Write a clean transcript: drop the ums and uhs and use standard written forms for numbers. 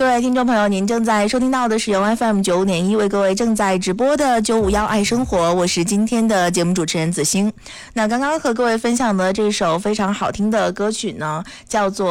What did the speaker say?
各位听众朋友，您正在收听到的是由 FM95.1为各位正在直播的951爱生活，我是今天的节目主持人子欣。那刚刚和各位分享的这首非常好听的歌曲呢，叫做